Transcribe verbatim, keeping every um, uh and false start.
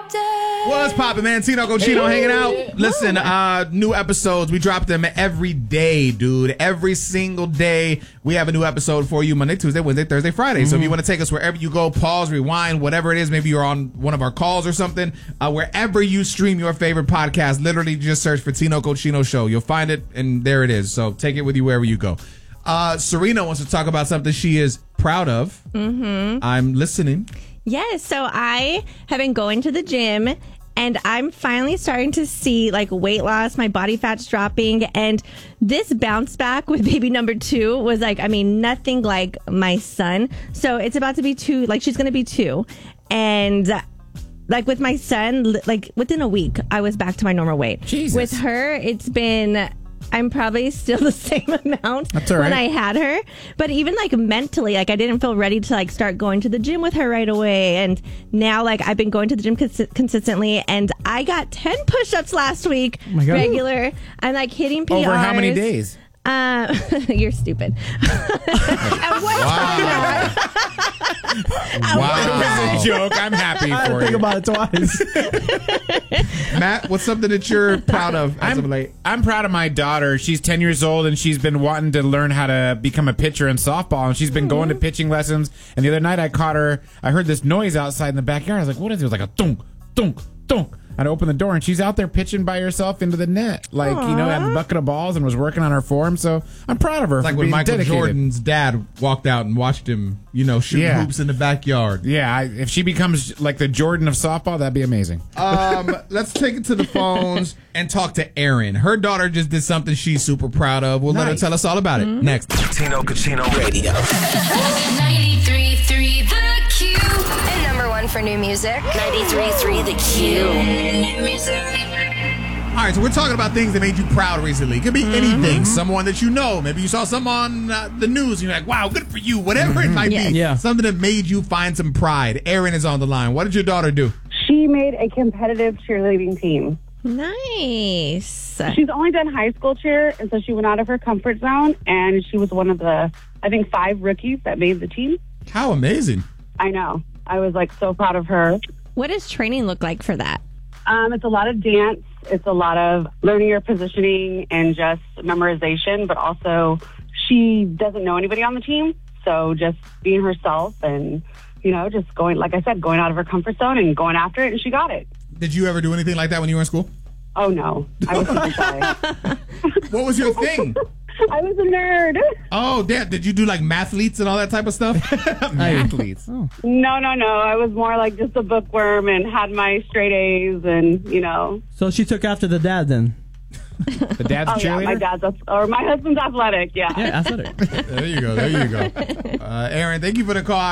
What's poppin', man? Tino Cochino hanging out. Listen, uh, new episodes. We drop them every day, dude. Every single day, we have a new episode for you. Monday, Tuesday, Wednesday, Thursday, Friday. Mm-hmm. So if you want to take us wherever you go, pause, rewind, whatever it is. Maybe you're on one of our calls or something. Uh, wherever you stream your favorite podcast, literally just search for Tino Cochino Show. You'll find it, and there it is. So take it with you wherever you go. Uh, Serena wants to talk about something she is proud of. Mm-hmm. I'm listening. Yes, so I have been going to the gym, and I'm finally starting to see like weight loss, my body fat's dropping, and this bounce back with baby number two was like, I mean, nothing like my son. So it's about to be two, like she's going to be two. And like with my son, like within a week, I was back to my normal weight. Jesus. With her, it's been... I'm probably still the same amount That's all right. when I had her. But even like mentally, like I didn't feel ready to like start going to the gym with her right away. And now like I've been going to the gym cons- consistently, and I got ten push-ups last week, oh my God. regular. I'm like hitting P Rs. Over how many days? Uh, you're stupid. At one Wow. Wow. It was a joke. I'm happy I for think you. about it twice. Matt, what's something that you're proud of as I'm, of late? I'm proud of my daughter. She's ten years old, and she's been wanting to learn how to become a pitcher in softball, and she's been going to pitching lessons. And the other night I caught her, I heard this noise outside in the backyard. I was like, what is it? It was like a thunk, thunk, thunk. I'd open the door, and she's out there pitching by herself into the net. Like, Aww. you know, had a bucket of balls and was working on her form. So I'm proud of her. It's like for when being Michael dedicated. Jordan's dad walked out and watched him, you know, shoot Yeah. hoops in the backyard. Yeah, I, if she becomes like the Jordan of softball, that'd be amazing. Um, let's take it to the phones and talk to Erin. Her daughter just did something she's super proud of. We'll let her Nice. tell us all about it. Mm-hmm. Next. Tino Cochino Radio. ninety-three point three The Q. And number one for new music. ninety-three point three The Q. New music. All right, so we're talking about things that made you proud recently. It could be Mm-hmm. anything. Someone that you know. Maybe you saw someone on uh, the news and you're like, wow, good for you. Whatever it might Yes. be. Yeah. Something that made you find some pride. Erin is on the line. What did your daughter do? She made a competitive cheerleading team. Nice. She's only done high school cheer, and so she went out of her comfort zone, and she was one of the, I think, five rookies that made the team. How amazing. I know. I was, like, so proud of her. What does training look like for that? Um, it's a lot of dance. It's a lot of learning your positioning and just memorization, but also she doesn't know anybody on the team, so just being herself and, you know, just going, like I said, going out of her comfort zone and going after it, and she got it. Did you ever do anything like that when you were in school? Oh, no. I was super shy. What was your thing? I was a nerd. Oh, damn. Did you do like mathletes and all that type of stuff? Athletes. No, no, no. I was more like just a bookworm and had my straight A's and, you know. So she took after the dad then. The dad's Oh, yeah, cheerleader? my dad's, ath- or my husband's athletic, yeah. Yeah, athletic. There you go. There you go. Uh, Erin, thank you for the call.